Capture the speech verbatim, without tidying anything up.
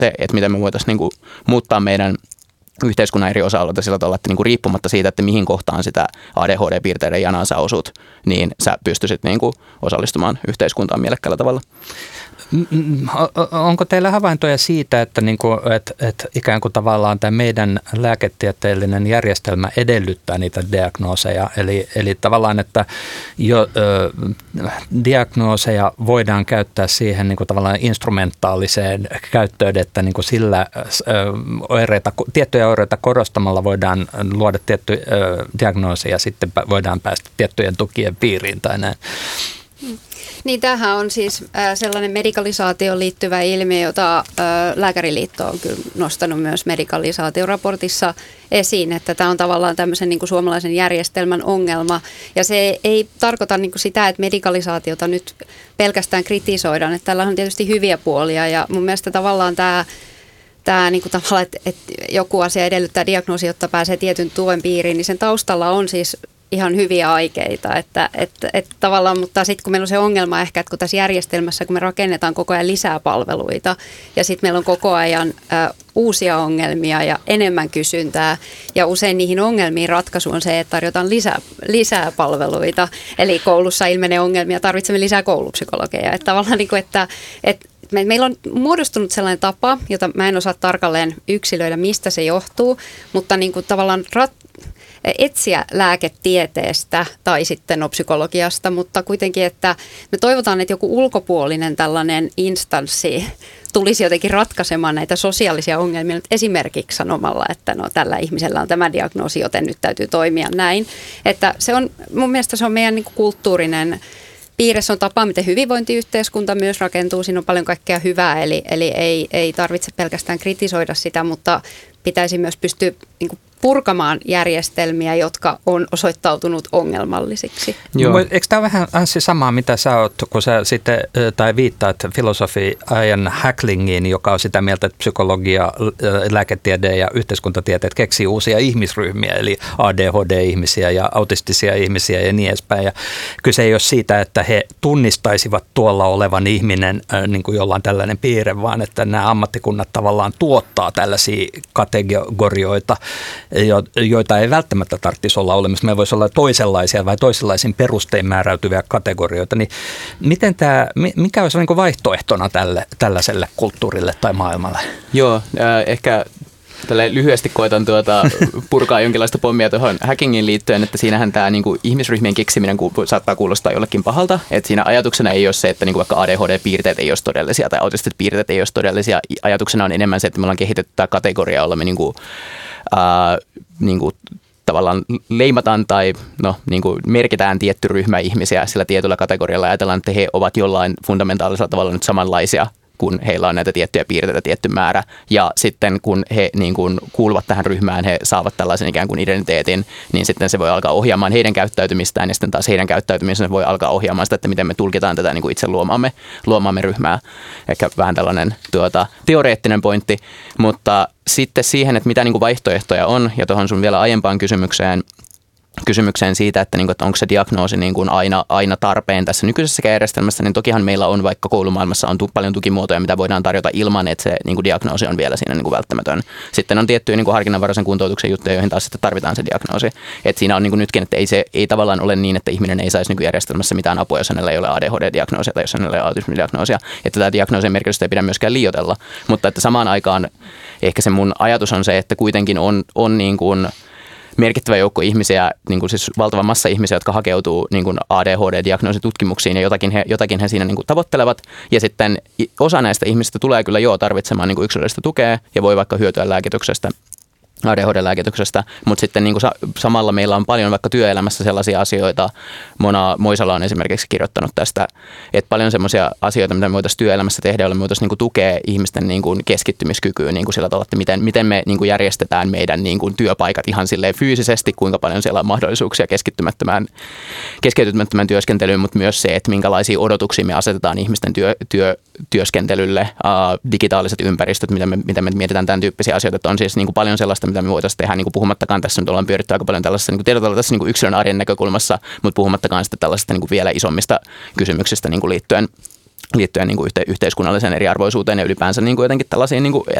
sitten, että miten me voitaisiin niin kuin muuttaa meidän yhteiskunnan eri osa-alueita sillä tavalla, että niin kuin riippumatta siitä, että mihin kohtaan sitä A D H D-piirteiden janaa sä osut, niin sä pystyisit niin kuin osallistumaan yhteiskuntaan mielekkäällä tavalla. Onko teillä havaintoja siitä, että, niin kuin, että, että ikään kuin tavallaan tämä meidän lääketieteellinen järjestelmä edellyttää niitä diagnooseja, eli, eli tavallaan, että jo, ö, diagnooseja voidaan käyttää siihen niin kuin tavallaan instrumentaaliseen käyttöön, että niin kuin sillä ö, oireita, tiettyjä oireita korostamalla voidaan luoda tietty ö, diagnoosi ja sitten voidaan päästä tiettyjen tukien piiriin tai näin. Niin tämähän on siis äh, sellainen medikalisaatioon liittyvä ilmiö, jota äh, Lääkäriliitto on kyllä nostanut myös medikalisaatioraportissa esiin, että tämä on tavallaan tämmöisen niin kuin suomalaisen järjestelmän ongelma. Ja se ei tarkoita niin kuin sitä, että medikalisaatiota nyt pelkästään kritisoidaan, että tällä on tietysti hyviä puolia ja mun mielestä tavallaan tämä Tämä niin kuin tavallaan, että, että joku asia edellyttää diagnoosi, jotta pääsee tietyn tuen piiriin, niin sen taustalla on siis ihan hyviä aikeita, että, että, että tavallaan, mutta sitten kun meillä on se ongelma ehkä, että kun tässä järjestelmässä, kun me rakennetaan koko ajan lisää palveluita ja sitten meillä on koko ajan ä, uusia ongelmia ja enemmän kysyntää ja usein niihin ongelmiin ratkaisu on se, että tarjotaan lisää, lisää palveluita, eli koulussa ilmenee ongelmia, tarvitsemme lisää koulupsykologeja, että tavallaan niin kuin, että, että meillä on muodostunut sellainen tapa, jota mä en osaa tarkalleen yksilöidä, mistä se johtuu, mutta niin kuin tavallaan rat- etsiä lääketieteestä tai sitten no psykologiasta, mutta kuitenkin, että me toivotaan, että joku ulkopuolinen tällainen instanssi tulisi jotenkin ratkaisemaan näitä sosiaalisia ongelmia nyt esimerkiksi sanomalla, että no tällä ihmisellä on tämä diagnoosi, joten nyt täytyy toimia näin. Että se on, mun mielestä se on meidän niin kuin kulttuurinen piirre, se on tapa, miten hyvinvointiyhteiskunta myös rakentuu. Siinä on paljon kaikkea hyvää, eli, eli ei, ei tarvitse pelkästään kritisoida sitä, mutta pitäisi myös pystyä niin kuin purkamaan järjestelmiä, jotka on osoittautunut ongelmallisiksi. Joo. Eikö tämä vähän, Anssi, samaa, mitä sä oot, kun sä sitten, tai viittaat filosofi Ian Hacklingiin, joka on sitä mieltä, että psykologia, lääketiede ja yhteiskuntatieteet keksii uusia ihmisryhmiä, eli A D H D-ihmisiä ja autistisia ihmisiä ja niin edespäin. Ja kyse ei ole siitä, että he tunnistaisivat tuolla olevan ihminen niin kuin jollain tällainen piirre, vaan että nämä ammattikunnat tavallaan tuottaa tällaisia kategorioita, joita ei välttämättä tarvitsisi olla olemassa. Me voisi olla toisenlaisia vai toisenlaisin perustein määräytyviä kategorioita. Niin miten tämä, mikä olisi niin kuin vaihtoehtona tälle, tällaiselle kulttuurille tai maailmalle? Joo, äh, ehkä tälle lyhyesti koitan tuota, purkaa jonkinlaista pommia tuohon hackingin liittyen, että siinähän tämä niinku, ihmisryhmien keksiminen ku, saattaa kuulostaa jollekin pahalta. Että siinä ajatuksena ei ole se, että niinku, vaikka A D H D-piirteet ei olisi todellisia tai autistiset piirteet ei olisi todellisia. Ajatuksena on enemmän se, että me ollaan kehitetty tämä kategoria, jolla me niinku, ää, niinku, tavallaan leimataan tai no, niinku, merkitään tietty ryhmä ihmisiä sillä tietyllä kategorialla ja ajatellaan, että he ovat jollain fundamentaalisella tavalla nyt samanlaisia, kun heillä on näitä tiettyjä piirteitä tietty määrä. Ja sitten kun he niin kuin kuuluvat tähän ryhmään, he saavat tällaisen ikään kuin identiteetin, niin sitten se voi alkaa ohjaamaan heidän käyttäytymistään ja sitten taas heidän käyttäytymisensä voi alkaa ohjaamaan sitä, että miten me tulkitaan tätä niin kuin itse luomaamme, luomaamme ryhmää. Ehkä vähän tällainen tuota, teoreettinen pointti, mutta sitten siihen, että mitä niin kuin vaihtoehtoja on, ja tuohon sun vielä aiempaan kysymykseen, kysymykseen siitä, että, että onko se diagnoosi niin kuin aina, aina tarpeen tässä nykyisessä järjestelmässä, niin tokihan meillä on vaikka koulumaailmassa on tu- paljon tukimuotoja, mitä voidaan tarjota ilman, että se niin kuin diagnoosi on vielä siinä niin kuin välttämätön. Sitten on tiettyjä niin kuin harkinnanvaraisen kuntoutuksen juttuja, joihin taas sitten tarvitaan se diagnoosi. Et siinä on niin kuin nytkin, että ei, se, ei tavallaan ole niin, että ihminen ei saisi niin kuin järjestelmässä mitään apua, jos hänellä ei ole A D H D-diagnoosia tai jos hänellä ei ole autismidiagnoosia. Että tätä diagnoosien merkitystä ei pidä myöskään liioitella, mutta että samaan aikaan ehkä se mun ajatus on se, että kuitenkin on, on niin kuin merkittävä joukko ihmisiä, niin kuin siis valtava massa ihmisiä, jotka hakeutuu niin kuin A D H D-diagnoositutkimuksiin ja jotakin he, jotakin he siinä niin kuin tavoittelevat. Ja sitten osa näistä ihmisistä tulee kyllä jo tarvitsemaan niin kuin yksilöllistä tukea ja voi vaikka hyötyä lääkityksestä, A D H D-lääkityksestä, mutta sitten niin kuin sa- samalla meillä on paljon vaikka työelämässä sellaisia asioita, Mona Moisala on esimerkiksi kirjoittanut tästä, että paljon semmoisia asioita, mitä me voitaisiin työelämässä tehdä, joilla me voitaisiin niin kuin tukea ihmisten niin kuin keskittymiskykyä niin kuin sillä tavalla, että miten, miten me niin kuin järjestetään meidän niin kuin työpaikat ihan silleen fyysisesti, kuinka paljon siellä on mahdollisuuksia keskittymättömään, keskittymättömään työskentelyyn, mutta myös se, että minkälaisia odotuksia me asetetaan ihmisten työ, työ, työskentelylle, uh, digitaaliset ympäristöt, mitä me, mitä me mietitään tämän tyyppisiä asioita, että on siis niin kuin paljon sellaista, mitä me voitaisiin tehdä, niin kuin puhumattakaan tässä nyt ollaan pyöritty aika paljon tällaisessa, niin kuin tietyllä tässä niin kuin yksilön arjen näkökulmassa, mutta puhumattakaan sitten tällaisista niin kuin vielä isommista kysymyksistä niin kuin liittyen, liittyen niin kuin yhte, yhteiskunnalliseen eriarvoisuuteen ja ylipäänsä niin kuin jotenkin tällaisiin niin kuin